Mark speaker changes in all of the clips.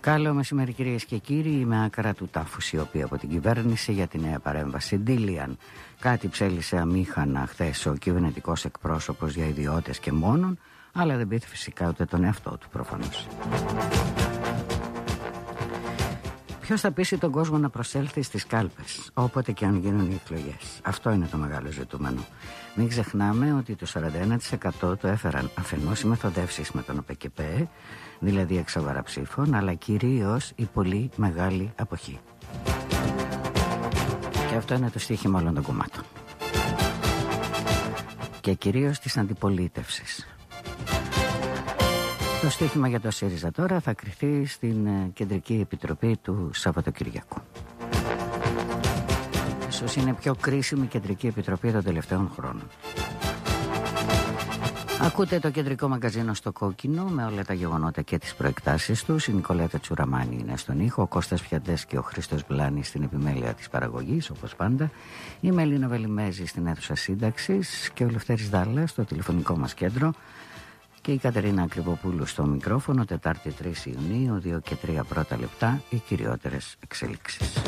Speaker 1: Καλό μεσημέρι κυρίες και κύριοι, είμαι άκρα του τάφου σιωπή από την κυβέρνηση για τη νέα παρέμβαση Ντίλιαν. Κάτι ψέλισε αμήχανα χθες ο κυβερνητικός εκπρόσωπος για ιδιώτες και μόνον, αλλά δεν πείθει φυσικά ούτε τον εαυτό του προφανώς. Ποιος θα πείσει τον κόσμο να προσέλθει στις κάλπες, όποτε και αν γίνουν οι εκλογές? Αυτό είναι το μεγάλο ζητούμενο. Μην ξεχνάμε ότι το 41% το έφεραν αφενός οι μεθοδεύσεις με τον ΟΠΕΚΕΠΕ, δηλαδή εξαγορά ψήφων, αλλά κυρίως η πολύ μεγάλη αποχή. Και αυτό είναι το στοίχημα όλων των κομμάτων. Και κυρίως της αντιπολίτευσης. Το στοίχημα για το ΣΥΡΙΖΑ τώρα θα κριθεί στην Κεντρική Επιτροπή του Σαββατοκυριακού. Ίσως είναι πιο κρίσιμη Κεντρική Επιτροπή των τελευταίων χρόνων. Ακούτε το κεντρικό μαγκαζίνο στο κόκκινο με όλα τα γεγονότα και τις προεκτάσεις τους. Η Νικολέτα Τσουραμάνη είναι στον ήχο, ο Κώστας Πιαντές και ο Χρήστος Μπλάνης στην επιμέλεια της παραγωγής, όπως πάντα. Η Μελίνα Βελιμέζη στην αίθουσα σύνταξης και ο Λευτέρης Δάλλας στο τηλεφωνικό μας κέντρο. Και η Κατερίνα Ακριβοπούλου στο μικρόφωνο. Τετάρτη 3 Ιουνίου, 2 και 3 πρώτα λεπτά, οι κυριότερες εξελίξεις.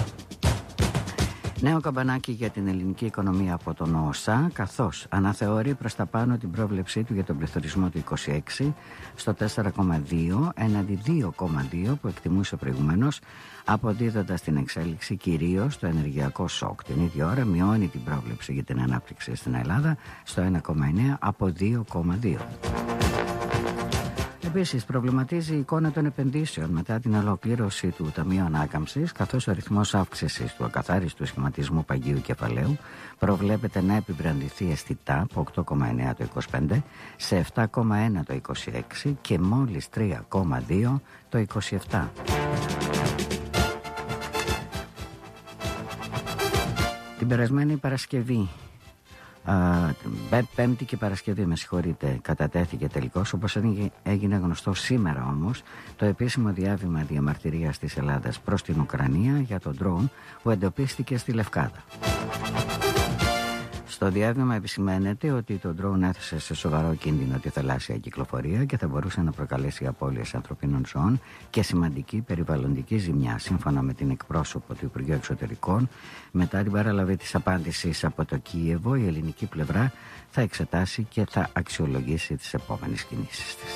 Speaker 1: Νέο καμπανάκι για την ελληνική οικονομία από τον ΟΣΑ, καθώς αναθεωρεί προς τα πάνω την πρόβλεψή του για τον πληθωρισμό του 26 στο 4,2 έναντι 2,2 που εκτιμούσε προηγουμένως, αποδίδοντας την εξέλιξη κυρίως στο ενεργειακό σοκ. Την ίδια ώρα μειώνει την πρόβλεψη για την ανάπτυξη στην Ελλάδα στο 1,9 από 2,2. Επίσης, προβληματίζει η εικόνα των επενδύσεων μετά την ολοκλήρωση του Ταμείου Ανάκαμψης, καθώς ο ρυθμός αύξησης του ακαθάριστου σχηματισμού παγίου κεφαλαίου προβλέπεται να επιβραντηθεί αισθητά από 8,9 το 25 σε 7,1 το 26 και μόλις 3,2 το 27. Την περασμένη Παρασκευή, Πέμπτη και Παρασκευή, κατατέθηκε τελικώς, όπως έγινε γνωστό σήμερα όμως, το επίσημο διάβημα διαμαρτυρίας της Ελλάδας προς την Ουκρανία για τον ντρόουν που εντοπίστηκε στη Λευκάδα. Στο διάβημα επισημαίνεται ότι το ντρόουν έθεσε σε σοβαρό κίνδυνο τη θαλάσσια κυκλοφορία και θα μπορούσε να προκαλέσει απώλειες ανθρωπίνων ζώων και σημαντική περιβαλλοντική ζημιά. Σύμφωνα με την εκπρόσωπο του Υπουργείου Εξωτερικών, μετά την παραλαβή της απάντησης από το Κίεβο, η ελληνική πλευρά θα εξετάσει και θα αξιολογήσει τις επόμενες κινήσεις της.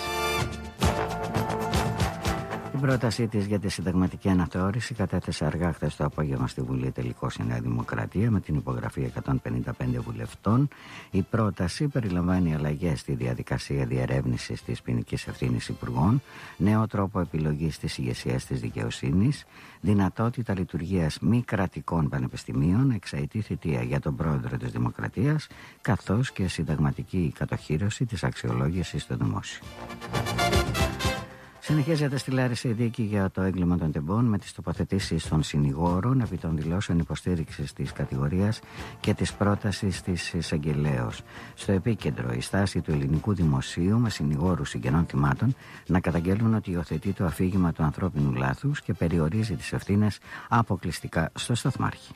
Speaker 1: Την πρότασή της για τη συνταγματική αναθεώρηση κατέθεσε αργά χθες το απόγευμα στη Βουλή τελικώς η Νέα Δημοκρατία με την υπογραφή 155 βουλευτών. Η πρόταση περιλαμβάνει αλλαγές στη διαδικασία διερεύνησης της ποινικής ευθύνης υπουργών, νέο τρόπο επιλογής της ηγεσίας της δικαιοσύνης, δυνατότητα λειτουργίας μη κρατικών πανεπιστημίων, εξαετή θητεία για τον πρόεδρο της Δημοκρατίας, καθώς και συνταγματική κατοχύρωση της αξιολόγησης στο δημόσιο. Συνεχίζεται στη Λάρισα η δίκη για το έγκλημα των τεμπών με τις τοποθετήσεις των συνηγόρων επί των δηλώσεων υποστήριξης της κατηγορίας και της πρότασης της εισαγγελέως. Στο επίκεντρο η στάση του ελληνικού δημοσίου με συνηγόρους συγγενών θυμάτων να καταγγέλνουν ότι υιοθετεί το αφήγημα του ανθρώπινου λάθους και περιορίζει τις ευθύνες αποκλειστικά στο σταθμάρχη.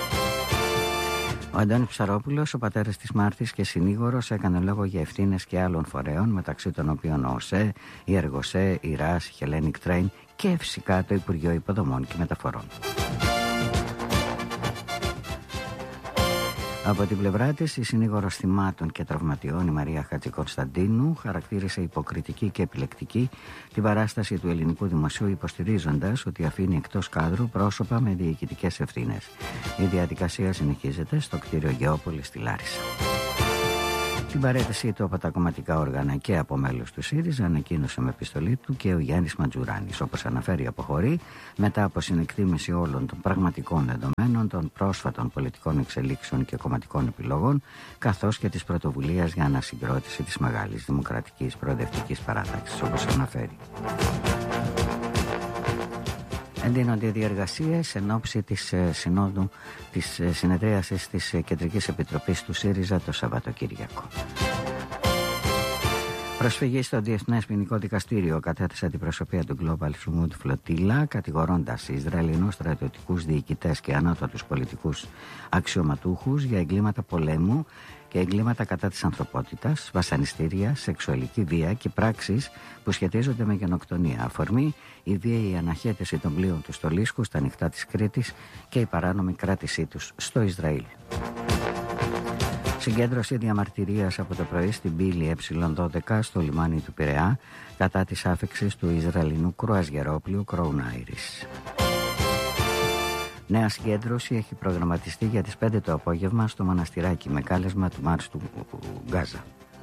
Speaker 1: Ο Αντώνης Ψαρόπουλος, ο πατέρας της Μάρθης και συνήγορος, έκανε λόγο για ευθύνες και άλλων φορέων, μεταξύ των οποίων ο ΟΣΕ, η Εργοσέ, η ΡΑΣ, η Hellenic Train και φυσικά το Υπουργείο Υποδομών και Μεταφορών. Από την πλευρά της, η συνήγορος θυμάτων και τραυματιών, η Μαρία Χατζικωνσταντίνου, χαρακτήρισε υποκριτική και επιλεκτική την παράσταση του ελληνικού δημοσίου, υποστηρίζοντας ότι αφήνει εκτός κάδρου πρόσωπα με διοικητικές ευθύνες. Η διαδικασία συνεχίζεται στο κτίριο Γεώπολης στη Λάρισα. Την παρέτησή του από τα κομματικά όργανα και από μέλος του ΣΥΡΙΖΑ ανακοίνωσε με επιστολή του και ο Γιάννης Ματζουράνης. Όπως αναφέρει, αποχωρεί μετά από συνεκτίμηση όλων των πραγματικών δεδομένων, των πρόσφατων πολιτικών εξελίξεων και κομματικών επιλογών, καθώς και της πρωτοβουλίας για ανασυγκρότηση της μεγάλης δημοκρατικής προοδευτικής παράταξης, όπως αναφέρει. Εντείνονται οι διεργασίες εν ώψη της συνόδου της συνεδρίασης της Κεντρικής Επιτροπής του ΣΥΡΙΖΑ το Σαββατοκύριακο. Προσφυγή στο Διεθνές Ποινικό Δικαστήριο κατέθεσε την προσωπία του Global Smooth Flotilla, κατηγορώντας Ισραηλινούς στρατιωτικούς διοικητές και ανώτατους πολιτικούς αξιωματούχους για εγκλήματα πολέμου και εγκλήματα κατά της ανθρωπότητας, βασανιστήρια, σεξουαλική βία και πράξεις που σχετίζονται με γενοκτονία. Αφορμή η βίαιη αναχέτηση των πλοίων του στο Λίσκο, στα νυχτά της Κρήτης και η παράνομη κράτησή τους στο Ισραήλ. Συγκέντρωση διαμαρτυρίας από το πρωί στην πύλη Ε12 στο λιμάνι του Πειραιά κατά της άφιξης του Ισραηλινού κρουαζιερόπλοιου Crown Iris. Νέα συγκέντρωση έχει προγραμματιστεί για τις 5 το απόγευμα στο Μοναστηράκι με κάλεσμα του Μάρς του Γκάζα.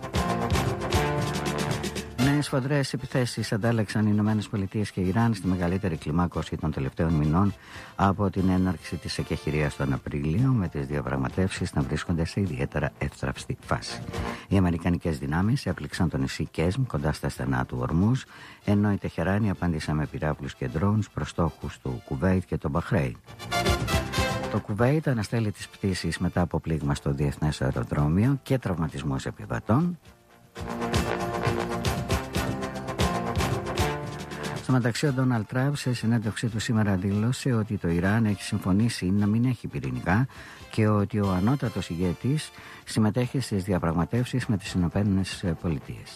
Speaker 1: Νέες σφοδρές επιθέσεις αντάλλαξαν οι Ηνωμένες Πολιτείες και Ιράν στη μεγαλύτερη κλιμάκωση των τελευταίων μηνών από την έναρξη της εκεχηρίας τον Απρίλιο, με τις διαπραγματεύσεις να βρίσκονται σε ιδιαίτερα εύθραυστη φάση. Οι αμερικανικές δυνάμεις έπληξαν το νησί Κέσμ κοντά στα στενά του Ορμούζ, ενώ η Τεχεράνη απάντησε με πυράβλους και ντρόουνς προς στόχους του Κουβέιτ και το Μπαχρέιν. Το Κουβέιτ αναστέλει τις πτήσεις μετά από πλήγμα στο διεθνές αεροδρόμιο και τραυματισμούς επιβατών. Στο μεταξύ, ο Ντόναλντ Τραμπ σε συνέντευξή του σήμερα δήλωσε ότι το Ιράν έχει συμφωνήσει να μην έχει πυρηνικά και ότι ο ανώτατος ηγέτης συμμετέχει στις διαπραγματεύσεις με τις Ηνωμένες Πολιτείες.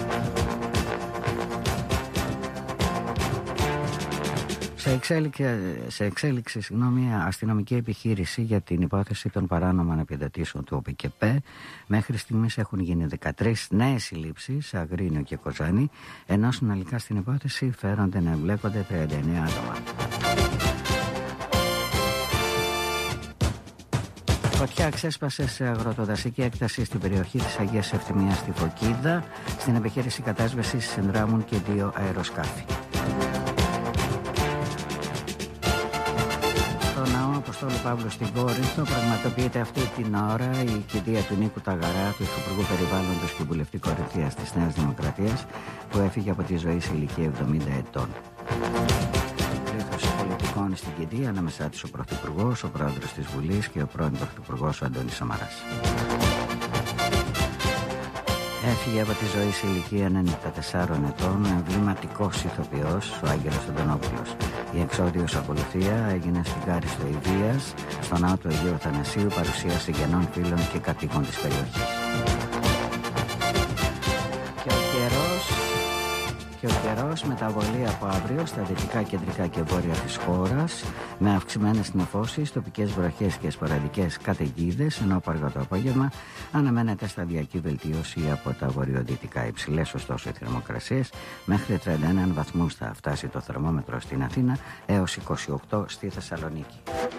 Speaker 1: Σε εξέλιξη αστυνομική επιχείρηση για την υπόθεση των παράνομων επιδοτήσεων του ΟΠΚΠ. Μέχρι στιγμής έχουν γίνει 13 νέες συλλήψεις σε Αγρίνιο και Κοζάνη, ενώ συνολικά στην υπόθεση φέρονται να εμπλέκονται 39 άτομα. Φωτιά ξέσπασε σε αγροτοδασική έκταση στην περιοχή της Αγίας Ευθυμίας στη Φωκίδα. Στην επιχείρηση κατάσβεσης συνδράμουν και 2 αεροσκάφη. Αποστόλου Παύλου στην Κόρινθο πραγματοποιείται αυτή την ώρα η κηδεία του Νίκου Ταγαρά, του Υφυπουργού Περιβάλλοντος και Βουλευτή Κορυφαίας της Νέας Δημοκρατίας, που έφυγε από τη ζωή σε ηλικία 70 ετών. Πλήθος πολιτικών στην κηδεία, ανάμεσά τους ο Πρωθυπουργός, ο Πρόεδρος της Βουλής και ο πρώην Πρωθυπουργός ο Αντώνης Σαμαράς. Έφυγε από τη ζωή σε ηλικία 94 ετών ο εμβληματικός ηθοποιός ο Άγγελος Αντωνόπουλος. Η εξώδιος ακολουθία έγινε στην Κάριστο Ιδίας, στο ναό του Αγίου Αθανασίου, παρουσία συγγενών, φίλων και κατοίκων της περιοχής. Και ο καιρός μεταβολή από αύριο στα δυτικά, κεντρικά και βόρεια της χώρας, με αυξημένες νεφώσεις, τοπικές βροχές και σποραδικές καταιγίδες, ενώ από αργό το απόγευμα αναμένεται σταδιακή βελτίωση από τα βορειοδυτικά. Υψηλές ωστόσο οι θερμοκρασίες, μέχρι 31 βαθμούς θα φτάσει το θερμόμετρο στην Αθήνα έως 28 στη Θεσσαλονίκη.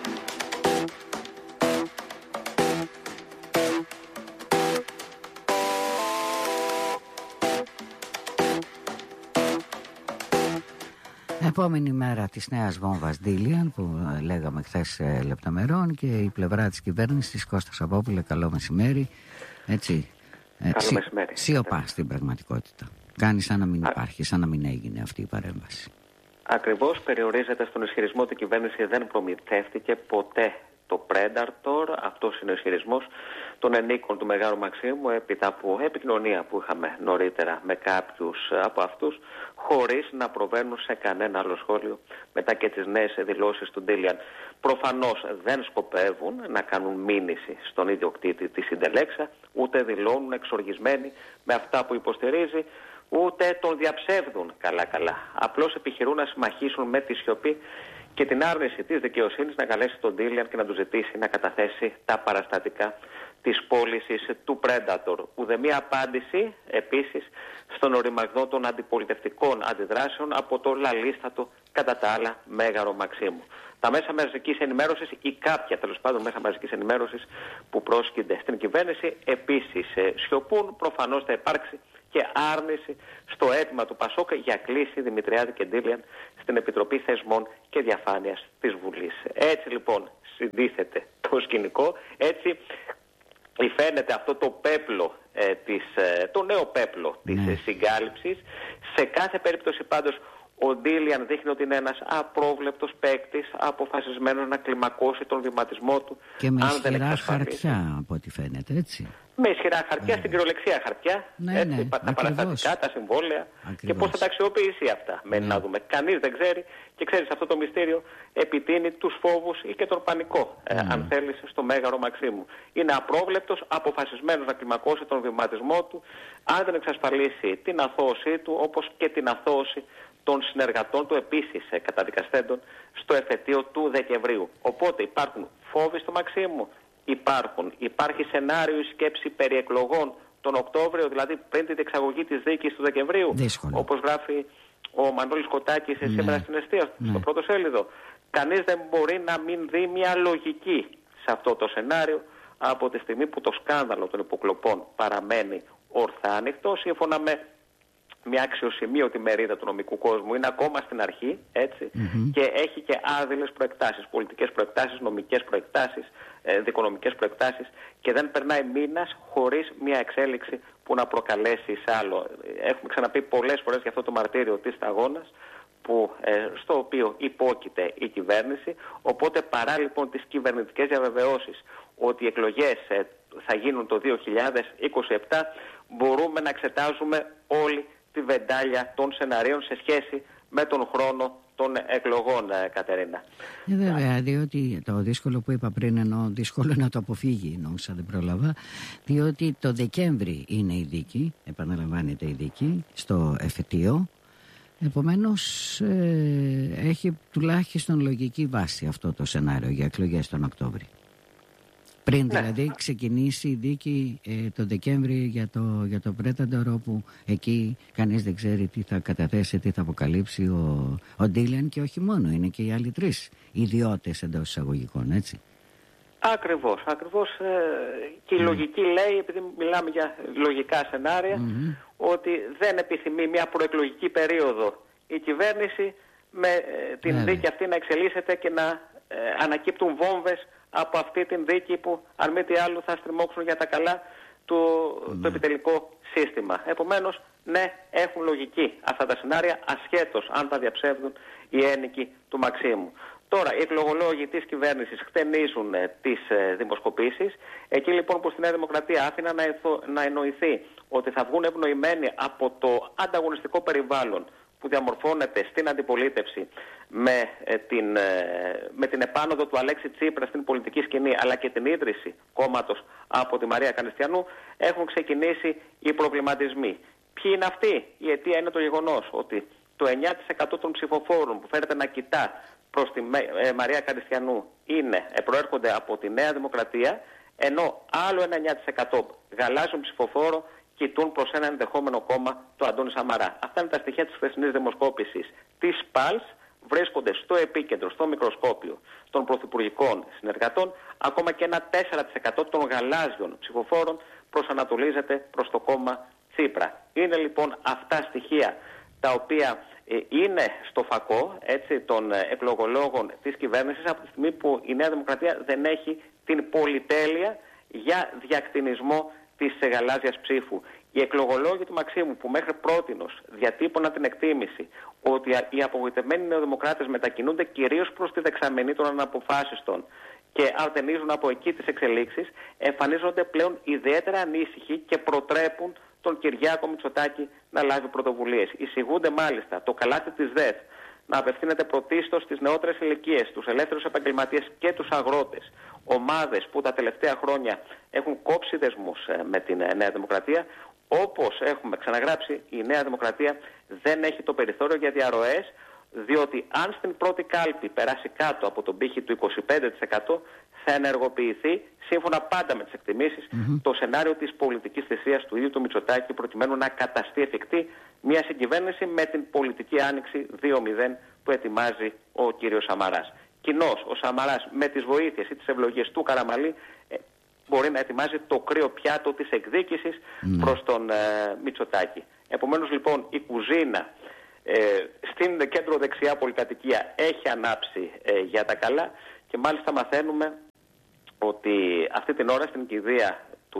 Speaker 1: Επόμενη μέρα της νέας βόμβας Ντίλιαν που λέγαμε χθες λεπτομερών, και η πλευρά της κυβέρνησης, Κώστας Απόπουλε, καλό μεσημέρι. Έτσι,
Speaker 2: καλό μεσημέρι.
Speaker 1: Σιωπά στην πραγματικότητα. Κάνει σαν να μην υπάρχει, σαν να μην έγινε αυτή η παρέμβαση.
Speaker 2: Ακριβώς, περιορίζεται στον ισχυρισμό ότι η κυβέρνηση δεν προμηθεύτηκε ποτέ το Predator. Αυτός είναι ο ισχυρισμός των ενίκων του Μεγάρου Μαξίμου έπειτα από επικοινωνία που είχαμε νωρίτερα με κάποιους από αυτούς, χωρίς να προβαίνουν σε κανένα άλλο σχόλιο μετά και τις νέες δηλώσεις του Ντίλιαν. Προφανώς δεν σκοπεύουν να κάνουν μήνυση στον ιδιοκτήτη της Συντελέξα, ούτε δηλώνουν εξοργισμένοι με αυτά που υποστηρίζει, ούτε τον διαψεύδουν καλά-καλά. Απλώς επιχειρούν να συμμαχίσουν με τη σιωπή και την άρνηση της δικαιοσύνης να καλέσει τον Ντίλιαν και να του ζητήσει να καταθέσει τα παραστατικά της πώλησης του Predator. Ουδέμια απάντηση επίσης στον οριμαγδό των αντιπολιτευτικών αντιδράσεων από το λαλίστατο κατά τα άλλα Μέγαρο Μαξίμου. Τα μέσα μαζικής ενημέρωσης ή κάποια τέλος πάντων μέσα μαζικής ενημέρωσης που πρόσκυνται στην κυβέρνηση επίσης σιωπούν. Προφανώς θα υπάρξει και άρνηση στο αίτημα του Πασόκ για κλίση Δημητριάδη και Ντίλιαν στην Επιτροπή Θεσμών και Διαφάνειας της Βουλής. Έτσι λοιπόν συντίθεται το σκηνικό, έτσι φαίνεται αυτό το πέπλο, το νέο πέπλο της συγκάλυψης. Σε κάθε περίπτωση πάντως ο Ντίλιαν δείχνει ότι είναι ένας απρόβλεπτος παίκτης, αποφασισμένος να κλιμακώσει τον βηματισμό του.
Speaker 1: Και με ισχυρά χαρτιά από ό,τι φαίνεται, έτσι.
Speaker 2: Με ισχυρά χαρτιά, στην κυριολεξία χαρτιά, τα παραστατικά, τα συμβόλαια και πώς θα τα αξιοποιήσει αυτά. Μένει να δούμε. Κανείς δεν ξέρει και ξέρεις αυτό το μυστήριο επιτείνει τους φόβους ή και τον πανικό, αν θέλεις, στο Μέγαρο Μαξίμου. Είναι απρόβλεπτος, αποφασισμένος να κλιμακώσει τον βηματισμό του, αν δεν εξασφαλίσει την αθώωσή του, όπως και την αθώωση των συνεργατών του επίσης καταδικαστέντων στο εφετείο του Δεκεμβρίου. Οπότε υπάρχουν φόβοι στο Μαξίμου. Υπάρχει σενάριο ή σκέψη περί εκλογών τον Οκτώβριο, δηλαδή πριν την διεξαγωγή της δίκης του Δεκεμβρίου.
Speaker 1: Δύσκολο.
Speaker 2: Όπως γράφει ο Μανώλης Κοτάκης σήμερα στην Εστία, στο πρώτο σέλιδο. Κανείς δεν μπορεί να μην δει μια λογική σε αυτό το σενάριο από τη στιγμή που το σκάνδαλο των υποκλοπών παραμένει ορθά ανοιχτό, σύμφωνα με μια αξιοσημείωτη μερίδα του νομικού κόσμου. Είναι ακόμα στην αρχή, έτσι, και έχει και άδειλες προεκτάσεις, πολιτικές προεκτάσεις, νομικές προεκτάσεις, δικονομικές προεκτάσεις, και δεν περνάει μήνας χωρίς μια εξέλιξη που να προκαλέσει σε άλλο. Έχουμε ξαναπεί πολλές φορές για αυτό το μαρτύριο της σταγόνας, στο οποίο υπόκειται η κυβέρνηση. Οπότε παρά λοιπόν τις κυβερνητικές διαβεβαιώσεις ότι οι εκλογές θα γίνουν το 2027, μπορούμε να εξετάζουμε όλη τη βεντάλια των σεναρίων σε σχέση με τον χρόνο των εκλογών, Κατερίνα.
Speaker 1: Βέβαια, διότι το δύσκολο που είπα πριν, ενώ δύσκολο να το αποφύγει, νόμιζα δεν πρόλαβα, διότι το Δεκέμβρη είναι η δίκη, επαναλαμβάνεται η δίκη στο εφετείο. Επομένως έχει τουλάχιστον λογική βάση αυτό το σενάριο για εκλογές τον Οκτώβρη. Πριν δηλαδή ξεκινήσει η δίκη το Δεκέμβρη για το Πρέταντορ, όπου εκεί κανείς δεν ξέρει τι θα καταθέσει, τι θα αποκαλύψει ο Ντίλιαν, και όχι μόνο, είναι και οι άλλοι τρεις ιδιώτες εντός εισαγωγικών, έτσι.
Speaker 2: Ακριβώς. Και η λογική λέει, επειδή μιλάμε για λογικά σενάρια, ότι δεν επιθυμεί μια προεκλογική περίοδο η κυβέρνηση με την δίκη αυτή να εξελίσσεται και να ανακύπτουν βόμβες από αυτή την δίκη που αν μη τι άλλο θα στριμώξουν για τα καλά το επιτελικό σύστημα. Επομένως, ναι, έχουν λογική αυτά τα σενάρια, ασχέτως αν τα διαψεύδουν οι ένοικοι του Μαξίμου. Τώρα, οι εκλογολόγοι της κυβέρνησης χτενίζουν τις δημοσκοπήσεις. Εκεί λοιπόν που στη Νέα Δημοκρατία άφηναν να εννοηθεί ότι θα βγουν ευνοημένοι από το ανταγωνιστικό περιβάλλον που διαμορφώνεται στην αντιπολίτευση με την επάνωδο του Αλέξη Τσίπρα στην πολιτική σκηνή, αλλά και την ίδρυση κόμματος από τη Μαρία Κανιστιανού, έχουν ξεκινήσει οι προβληματισμοί. Ποιοι είναι αυτοί? Η αιτία είναι το γεγονός ότι το 9% των ψηφοφόρων που φέρεται να κοιτά προς τη Μαρία Κανιστιανού προέρχονται από τη Νέα Δημοκρατία, ενώ άλλο ένα 9% γαλάζιον ψηφοφόρο κοιτούν προς ένα ενδεχόμενο κόμμα, το Αντώνη Σαμαρά. Αυτά είναι τα στοιχεία της χθεσινής δημοσκόπησης της ΠΑΛΣ. Βρίσκονται στο επίκεντρο, στο μικροσκόπιο των πρωθυπουργικών συνεργατών. Ακόμα και ένα 4% των γαλάζιων ψηφοφόρων προσανατολίζεται προς το κόμμα Τσίπρα. Είναι λοιπόν αυτά στοιχεία τα οποία είναι στο φακό, έτσι, των εκλογολόγων της κυβέρνησης, από τη στιγμή που η Νέα Δημοκρατία δεν έχει την πολυτέλεια για διακτηνισμό της γαλάζιας ψήφου. Οι εκλογολόγοι του Μαξίμου, που μέχρι πρότινος διατύπωναν την εκτίμηση ότι οι απογοητευμένοι νεοδημοκράτες μετακινούνται κυρίως προς τη δεξαμενή των αναποφάσιστων και αρτενίζουν από εκεί τις εξελίξεις, εμφανίζονται πλέον ιδιαίτερα ανήσυχοι και προτρέπουν τον Κυριάκο Μητσοτάκη να λάβει πρωτοβουλίες. Εισηγούνται μάλιστα το καλάτι της ΔΕΘ να απευθύνεται πρωτίστως στις νεότερες ηλικίες, τους ελεύθερους επαγγελματίες και τους αγρότες, ομάδες που τα τελευταία χρόνια έχουν κόψει δεσμούς με την Νέα Δημοκρατία. Όπως έχουμε ξαναγράψει, η Νέα Δημοκρατία δεν έχει το περιθώριο για διαρροές, διότι αν στην πρώτη κάλπη περάσει κάτω από τον πύχη του 25%, θα ενεργοποιηθεί, σύμφωνα πάντα με τις εκτιμήσεις, το σενάριο της πολιτικής θυσίας του ίδιου του Μητσοτάκη, προκειμένου να καταστεί εφικτή μια συγκυβέρνηση με την πολιτική άνοιξη 2.0 που ετοιμάζει ο κύριος Σαμαράς. Κοινώς, ο Σαμαράς με τις βοήθειες ή τις ευλογίες του Καραμαλή μπορεί να ετοιμάζει το κρύο πιάτο της εκδίκησης προς τον Μητσοτάκη. Επομένως λοιπόν η κουζίνα στην κέντρο δεξιά πολυκατοικία έχει ανάψει για τα καλά, και μάλιστα μαθαίνουμε ότι αυτή την ώρα στην κηδεία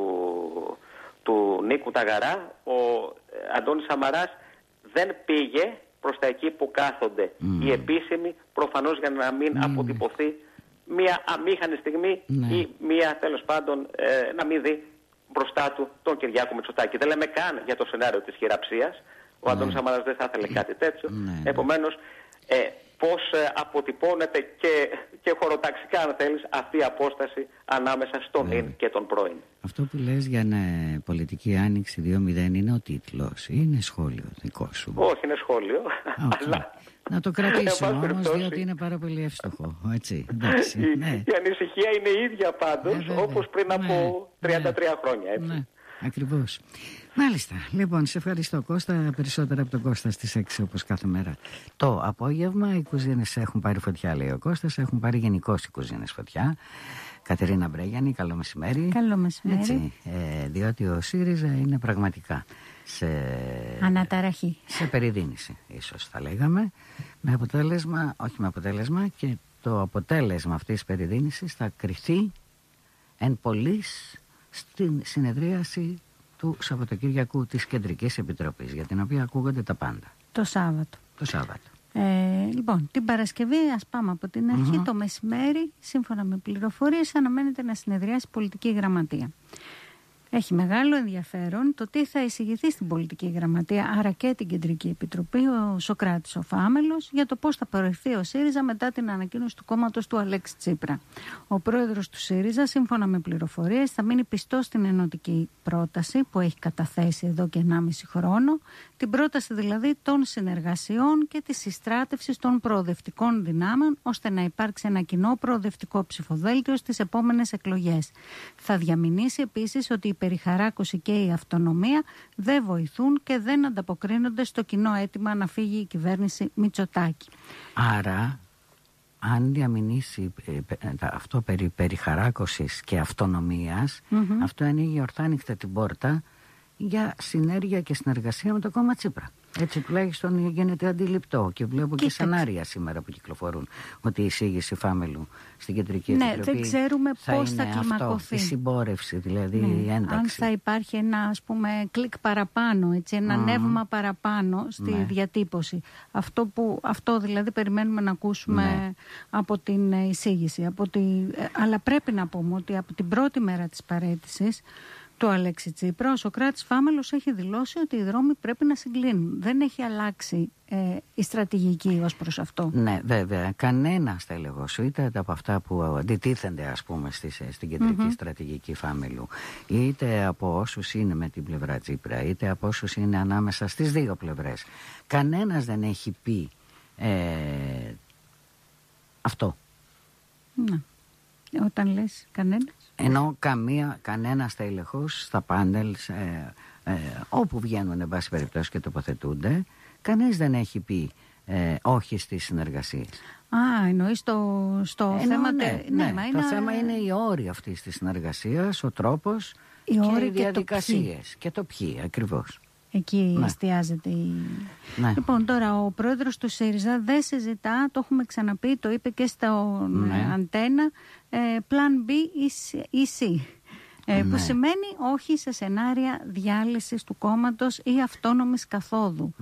Speaker 2: του Νίκου Ταγαρά ο Αντώνης Σαμαράς δεν πήγε προς τα εκεί που κάθονται οι επίσημοι, προφανώς για να μην αποτυπωθεί μια αμήχανη στιγμή ή μια, τέλος πάντων, να μην δει μπροστά του τον Κυριάκο Μητσοτάκη. Δεν λέμε καν για το σενάριο της χειραψίας. Ο Αντώνης Σαμαράς δεν θα ήθελε κάτι τέτοιο. Επομένως, πώς αποτυπώνεται και χωροταξικά, αν θέλεις, αυτή η απόσταση ανάμεσα στον ίν και τον πρώην.
Speaker 1: Αυτό που λες για πολιτική άνοιξη 2.0 είναι ο τίτλος, είναι σχόλιο δικό σου?
Speaker 2: Όχι, είναι σχόλιο. Αλλά...
Speaker 1: Να το κρατήσουμε όμως, διότι είναι πάρα πολύ εύστοχο. Έτσι, εντάξει,
Speaker 2: η ανησυχία είναι η ίδια πάντως, όπως πριν από 33 χρόνια. Έτσι.
Speaker 1: Ναι, ακριβώς. Μάλιστα. Λοιπόν, σε ευχαριστώ, Κώστα. Περισσότερα από τον Κώστα στις 6 όπως κάθε μέρα. Το απόγευμα οι κουζίνες έχουν πάρει φωτιά, λέει ο Κώστας. Έχουν πάρει γενικώς οι κουζίνες φωτιά. Κατερίνα Μπρέγιανη, καλό μεσημέρι.
Speaker 3: Καλό μεσημέρι.
Speaker 1: Έτσι, διότι ο ΣΥΡΙΖΑ είναι πραγματικά σε
Speaker 3: αναταραχή.
Speaker 1: Σε περιδίνηση, ίσως θα λέγαμε. Με αποτέλεσμα, όχι με αποτέλεσμα, και το αποτέλεσμα αυτής της περιδίνησης θα κριθεί εν πολλοίς στην συνεδρίαση του Σαββατοκύριακου της Κεντρικής Επιτροπής, για την οποία ακούγονται τα πάντα.
Speaker 3: Το Σάββατο. Λοιπόν, την Παρασκευή, ας πάμε από την αρχή, το μεσημέρι, σύμφωνα με πληροφορίες, αναμένεται να συνεδριάσει η Πολιτική Γραμματεία. Έχει μεγάλο ενδιαφέρον το τι θα εισηγηθεί στην Πολιτική Γραμματεία, άρα και την Κεντρική Επιτροπή, ο Σωκράτης ο Φάμελος, για το πώς θα προερθεί ο ΣΥΡΙΖΑ μετά την ανακοίνωση του κόμματος του Αλέξη Τσίπρα. Ο πρόεδρος του ΣΥΡΙΖΑ, σύμφωνα με πληροφορίες, θα μείνει πιστός στην ενωτική πρόταση που έχει καταθέσει εδώ και 1,5 χρόνο, την πρόταση δηλαδή των συνεργασιών και της συστράτευσης των προοδευτικών δυνάμεων, ώστε να υπάρξει ένα κοινό προοδευτικό ψηφοδέλτιο στις επόμενες εκλογές. Θα διαμηνήσει επίσης ότι η περιχαράκωση και η αυτονομία δεν βοηθούν και δεν ανταποκρίνονται στο κοινό αίτημα να φύγει η κυβέρνηση Μητσοτάκη.
Speaker 1: Άρα, αν διαμηνήσει αυτό περί περιχαράκωσης και αυτονομίας, αυτό ανοίγει ορθάνυχτα την πόρτα για συνέργεια και συνεργασία με το κόμμα Τσίπρα. Έτσι τουλάχιστον γίνεται αντιληπτό, και βλέπω και σενάρια σήμερα που κυκλοφορούν ότι η εισήγηση Φάμελου στην Κεντρική Επιτροπή
Speaker 3: δεν ξέρουμε πώς θα κλιμακωθεί.
Speaker 1: Αυτό, η συμπόρευση, δηλαδή, η ένταξη.
Speaker 3: Αν θα υπάρχει ένα, ας πούμε, κλικ παραπάνω, έτσι, ένα νεύμα παραπάνω στη διατύπωση. Αυτό δηλαδή περιμένουμε να ακούσουμε από την εισήγηση. Αλλά πρέπει να πούμε ότι από την πρώτη μέρα της παραίτησης του Αλέξη Τσίπρα, ο Σωκράτης Φάμελος έχει δηλώσει ότι οι δρόμοι πρέπει να συγκλίνουν. Δεν έχει αλλάξει η στρατηγική ως προς αυτό.
Speaker 1: Ναι, βέβαια. Κανένα στέλεχος, είτε από αυτά που αντιτίθενται, ας πούμε, στην κεντρική στρατηγική Φάμελου, είτε από όσους είναι με την πλευρά Τσίπρα, είτε από όσους είναι ανάμεσα στις δύο πλευρές, κανένας δεν έχει πει αυτό.
Speaker 3: Ναι. Όταν λες κανένας.
Speaker 1: Ενώ κανένα στέλεχος στα πάνελ, όπου βγαίνουν εν πάση περιπτώσει και τοποθετούνται, κανείς δεν έχει πει όχι στις συνεργασίες.
Speaker 3: Εννοείς στο θέμα...
Speaker 1: Το θέμα είναι οι όροι αυτής της συνεργασίας, ο τρόπος και οι διαδικασίες και το ποιοι ακριβώς.
Speaker 3: Εκεί εστιάζεται Λοιπόν, τώρα ο πρόεδρος του ΣΥΡΙΖΑ δεν συζητά, το έχουμε ξαναπεί, το είπε και στο Αντένα, Plan B ή C, που σημαίνει όχι σε σενάρια διάλυσης του κόμματος ή αυτόνομης καθόδου.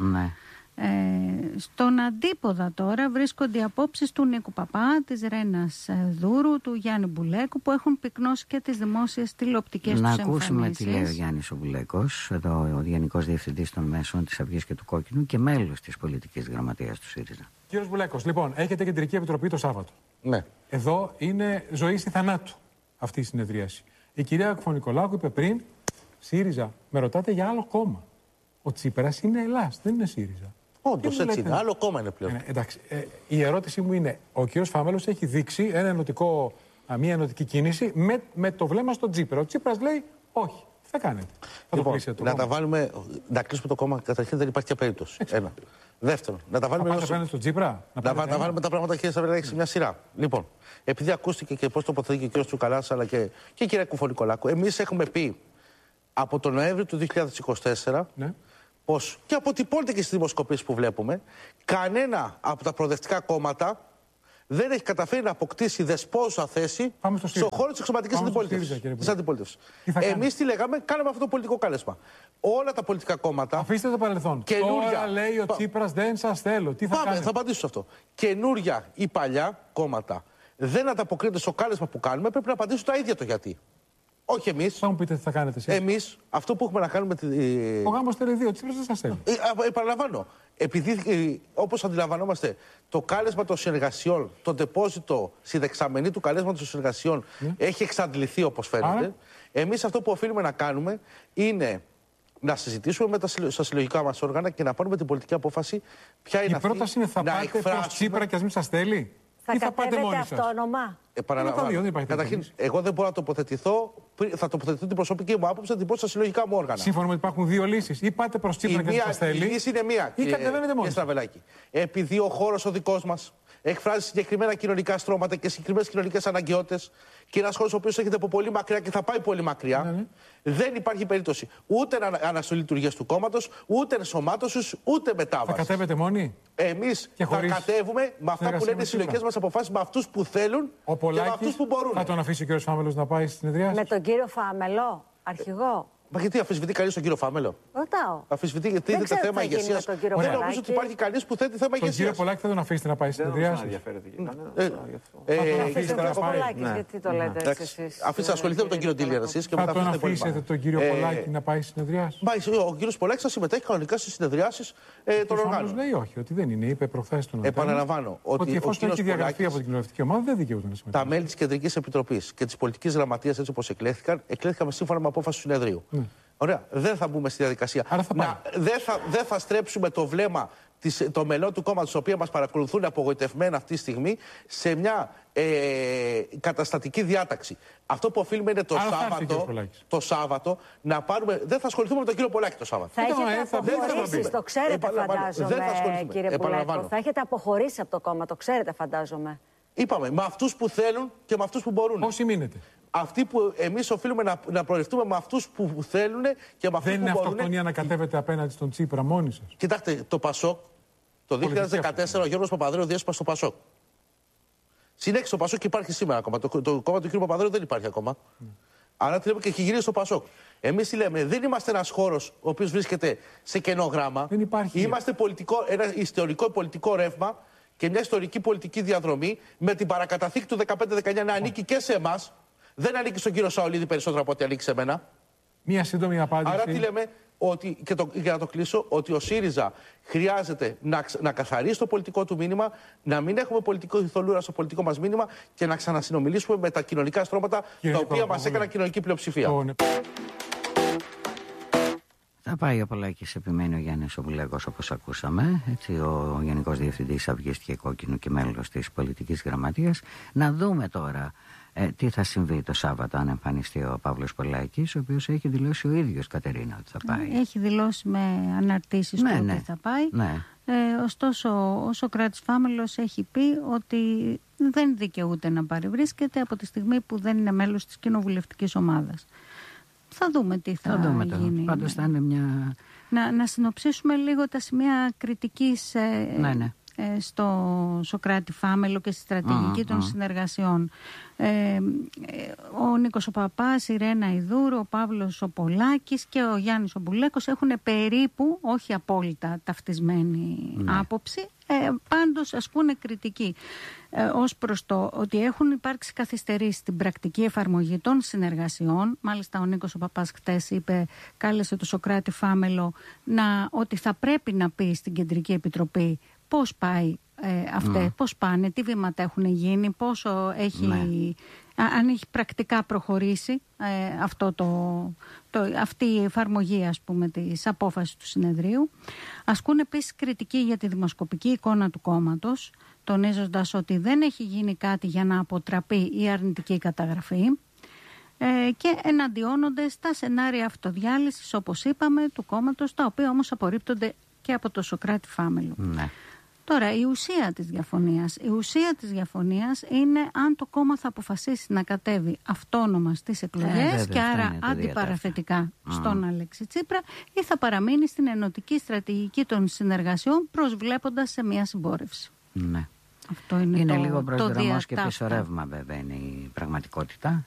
Speaker 3: Στον αντίποδα τώρα βρίσκονται οι απόψεις του Νίκου Παπά, της Ρένας Δούρου, του Γιάννη Μπουλέκου, που έχουν πυκνώσει και τις δημόσιες τηλεοπτικές τους εμφανίσεις. Να ακούσουμε τι λέει ο Γιάννης ο Μπουλέκος, εδώ ο Γενικός Διευθυντής των Μέσων της Αυγής και του Κόκκινου και μέλος της πολιτικής γραμματείας του ΣΥΡΙΖΑ. Κύριος Μπουλέκος, λοιπόν, έχετε Κεντρική Επιτροπή το Σάββατο. Ναι. Εδώ είναι ζωή ή θανάτου αυτή η συνεδρίαση. Η κυρία Κουφωνικολάκου είπε πριν, ΣΥΡΙΖΑ, με ρωτάτε για άλλο κόμμα. Ο Τσίπρας είναι Ελλάς, δεν είναι ΣΥΡΙΖΑ. Όντως έτσι είναι. Άλλο κόμμα είναι πλέον. Εντάξει. Η ερώτησή μου είναι: ο κ. Φάμελος έχει δείξει μια ενωτική κίνηση με το βλέμμα στον Τσίπρα. Ο Τσίπρας λέει: όχι. Τι θα κάνετε? Να τα βάλουμε. Να κλείσουμε το κόμμα. Καταρχήν δεν υπάρχει και περίπτωση. Ένα. Δεύτερον, να τα βάλουμε. Να βάλουμε στον Τσίπρα. Να βάλουμε τα πράγματα και θα έχει μια σειρά. Λοιπόν, επειδή ακούστηκε και πώς τοποθετεί και ο κ. Τσουκαλάς αλλά και η κυρία Κουφωνικολάκου, εμείς έχουμε πει από τον Νοέμβριο του 2024. Πως και αποτυπώνεται και στις δημοσκοπήσεις που βλέπουμε, κανένα από τα προοδευτικά κόμματα δεν έχει καταφέρει να αποκτήσει δεσπόζουσα θέση στον χώρο της εξωματικής αντιπολίτευσης. Εμείς τι λέγαμε, κάναμε αυτό το πολιτικό κάλεσμα. Όλα τα πολιτικά κόμματα. Αφήστε το παρελθόν. Τώρα λέει ο Τσίπρας δεν σας θέλω. Τι θα κάνετε? Θα απαντήσω σε αυτό. Καινούρια ή παλιά κόμματα δεν ανταποκρίνονται στο κάλεσμα που κάνουμε, πρέπει να απαντήσουν τα ίδια το γιατί.
Speaker 4: Όχι εμείς.
Speaker 5: Θα μου πείτε τι θα κάνετε εσείς.
Speaker 4: Εμείς, αυτό που έχουμε να κάνουμε.
Speaker 5: Ο γάμος θέλει 2, Τσίπρας δεν σας θέλει.
Speaker 4: Επαναλαμβάνω. Επειδή, όπως αντιλαμβανόμαστε, το κάλεσμα των συνεργασιών, το ντεπόζιτο στη δεξαμενή του καλέσματος των συνεργασιών έχει εξαντληθεί, όπως φαίνεται. Εμείς αυτό που οφείλουμε να κάνουμε είναι να συζητήσουμε στα συλλογικά μας όργανα και να πάρουμε την πολιτική απόφαση ποια είναι αυτή.
Speaker 5: Η πρόταση είναι θα πάτε προς Τσίπρα και ας μην σας θέλει.
Speaker 6: Θα κατέβετε αυτόνομα.
Speaker 4: Καταρχήν, εγώ δεν μπορώ να τοποθετηθώ. Θα τοποθετηθώ την προσωπική μου άποψη, θα την πω στα συλλογικά μου όργανα.
Speaker 5: Σύμφωνα με ότι υπάρχουν 2 λύσεις. Ή πάτε προς Τσίπρα και δεν σας θέλει.
Speaker 4: Η λύση είναι μία.
Speaker 5: Ή κατεβαίνετε μόνοι.
Speaker 4: Επειδή ο χώρος ο δικός μας εκφράζει συγκεκριμένα κοινωνικά στρώματα και συγκεκριμένες κοινωνικές αναγκαιότητες και ένας χώρος ο οποίος έρχεται από πολύ μακριά και θα πάει πολύ μακριά, δεν υπάρχει περίπτωση ούτε αναστολή λειτουργίας του κόμματος, ούτε ενσωμάτωσης, ούτε μετάβαση.
Speaker 5: Θα κατέβετε μόνοι.
Speaker 4: Εμείς θα κατέβουμε με αυτά που λένε οι συλλογικές μας αποφάσεις, με αυτούς που θέλουν και με αυτούς που μπορούν.
Speaker 5: Θα τον αφήσει ο κύριος Φάμελος να πάει στη συνεδρία?
Speaker 6: Με τον κύριο Φάμελο, αρχηγό.
Speaker 4: Μα γιατί αφισβητεί κανείς τον κύριο Φάμελο?
Speaker 6: Ρωτάω.
Speaker 4: Αφισβητεί γιατί είναι θέμα ηγεσίας. Δεν νομίζω ότι υπάρχει κανείς που θέτει θέμα ηγεσίας.
Speaker 5: Τον κύριο Πολάκη θα τον αφήσετε να πάει στη συνεδρία?
Speaker 6: Γιατί το λέτε εσείς?
Speaker 4: Αφήστε να ασχοληθείτε με τον κύριο Ντίλιαν εσείς και μετά
Speaker 5: θα τον αφήσετε τον κύριο Πολάκη να πάει στη συνεδρία?
Speaker 4: Ο κύριος Πολάκης θα συμμετέχει κανονικά στις συνεδριάσεις των οργάνων.
Speaker 5: Ο λέει όχι, ότι δεν είναι. Είπε προχθές τον
Speaker 4: επαναλαμβάνω
Speaker 5: ότι εφόσον έχει διαγραφεί από την κοινοβουλευτική ομάδα δεν δικαιούται να συμμετέχει.
Speaker 4: Τα μέλη της Κεντρικής Επιτροπής και της Πολιτικής Γραμματείας, έτσι όπως εκλέχθηκαν σύμφωνα με απόφαση του συνεδρίου. Ωραία. Δεν θα μπούμε στη διαδικασία. Δεν θα στρέψουμε το βλέμμα των μελών του κόμματος, τα οποία μας παρακολουθούν απογοητευμένα αυτή τη στιγμή, σε μια καταστατική διάταξη. Αυτό που οφείλουμε είναι το Σάββατο να πάρουμε. Δεν θα ασχοληθούμε με τον κύριο Πολάκη το Σάββατο.
Speaker 6: Θα έχετε αποχωρήσει, το ξέρετε, φαντάζομαι, κύριε Πολάκη. Θα έχετε αποχωρήσει από το κόμμα, το ξέρετε, φαντάζομαι.
Speaker 4: Είπαμε, με αυτούς που θέλουν και με αυτούς που μπορούν.
Speaker 5: Όσοι μείνετε.
Speaker 4: Αυτοί που εμείς οφείλουμε να προερχτούμε με αυτούς που θέλουν και με αυτούς που μπορούν.
Speaker 5: Δεν είναι αυτοκτονία να κατέβετε απέναντι στον Τσίπρα μόνοι σας?
Speaker 4: Κοιτάξτε, το Πασόκ, το 2014 ο Γιώργος Παπανδρέου διέσπασε το Πασόκ. Συνέχισε το Πασόκ και υπάρχει σήμερα ακόμα. Το κόμμα του κ. Παπανδρέου δεν υπάρχει ακόμα. Άρα τι λέμε και έχει γυρίσει στο Πασόκ. Εμείς τι λέμε, δεν είμαστε ένας χώρος ο οποίος βρίσκεται σε κενό γράμμα.
Speaker 5: Δεν υπάρχει.
Speaker 4: Είμαστε ένα ιστορικό πολιτικό ρεύμα και μια ιστορική πολιτική διαδρομή με την παρακαταθήκη του 15-19 να ανήκει και σε εμάς. Δεν ανήκει στον κύριο Σαολίδη περισσότερο από ό,τι ανήκει σε μένα.
Speaker 5: Μία σύντομη απάντηση.
Speaker 4: Άρα τι λέμε, για να το κλείσω, ότι ο ΣΥΡΙΖΑ χρειάζεται να καθαρίσει το πολιτικό του μήνυμα, να μην έχουμε πολιτικό θολούρα στο πολιτικό μας μήνυμα και να ξανασυνομιλήσουμε με τα κοινωνικά στρώματα τα οποία μας έκαναν κοινωνική πλειοψηφία.
Speaker 1: Θα πάει ο Πολάκης, επιμένει ο Γιάννης ο Μπουλέκος, όπως ακούσαμε, έτσι, ο Γενικός Διευθυντής Αυγής και Κόκκινου και μέλος της Πολιτικής Γραμματείας. Να δούμε τώρα τι θα συμβεί το Σάββατο αν εμφανιστεί ο Παύλος Πολάκης, ο οποίος έχει δηλώσει ο ίδιος, Κατερίνα, ότι θα πάει.
Speaker 3: Έχει δηλώσει με αναρτήσεις ότι θα πάει. Ωστόσο, ο Σωκράτης Φάμελος έχει πει ότι δεν δικαιούται να παρευρίσκεται από τη στιγμή που δεν είναι μέλος της κοινοβουλευτικής ομάδας. Θα δούμε τι θα γίνει.
Speaker 1: Πάντως θα είναι μια...
Speaker 3: Να συνοψίσουμε λίγο τα σημεία κριτικής στο Σωκράτη Φάμελο και στη στρατηγική των συνεργασιών. Ο Νίκος ο Παπάς, η Ρένα Ιδούρου, ο Παύλος ο Πολάκης και ο Γιάννης ο Μπουλέκος έχουν περίπου, όχι απόλυτα ταυτισμένη άποψη, πάντως ασκούν κριτική ως προς το ότι έχουν υπάρξει καθυστερήσεις στην πρακτική εφαρμογή των συνεργασιών. Μάλιστα ο Νίκος ο Παπάς χτες κάλεσε το Σωκράτη Φάμελο ότι θα πρέπει να πει στην Κεντρική Επιτροπή πώς πάει πώς πάνε, τι βήματα έχουν γίνει, πόσο αν έχει πρακτικά προχωρήσει αυτή η εφαρμογή, ας πούμε, της απόφασης του συνεδρίου. Ασκούν επίσης κριτική για τη δημοσκοπική εικόνα του κόμματος, τονίζοντας ότι δεν έχει γίνει κάτι για να αποτραπεί η αρνητική καταγραφή και εναντιώνονται στα σενάρια αυτοδιάλυσης, όπως είπαμε, του κόμματος, τα οποία όμως απορρίπτονται και από το Σωκράτη Φάμελο. Τώρα, η ουσία της διαφωνίας είναι αν το κόμμα θα αποφασίσει να κατέβει αυτόνομα στις εκλογές και άρα αντιπαραθετικά στον Αλέξη Τσίπρα, ή θα παραμείνει στην ενωτική στρατηγική των συνεργασιών προσβλέποντας σε μια συμπόρευση.
Speaker 1: Ναι.
Speaker 3: Αυτό είναι
Speaker 1: λίγο μπρος δρόμος και πίσω ρεύμα, βέβαια, είναι η πραγματικότητα.